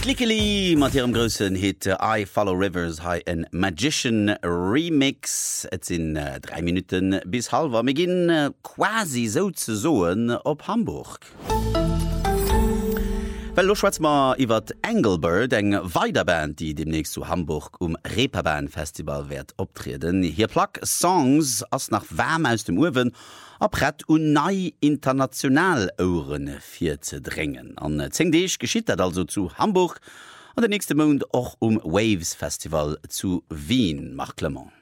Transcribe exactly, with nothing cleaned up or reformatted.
Slickily mat ihrem grössen Hit uh, I Follow Rivers ha en Magician Remix. Et sinn uh, drei Minuten bis halber mé ginn uh, quasi so ze soen op Hamburg. Well lo schwaz ma iwwer Engelbird eng Weiderband, die demnächst zu Hamburg um Reeperbahn Festival werd optreden. Hier plack Songs ass nach Wärm aus dem Uwen abrett un nei international Ouren fir ze drängen. An zeng Deeg geschiet dat also zu Hamburg an der nächste Mond och um Waves Festival zu Wien, macht Clement.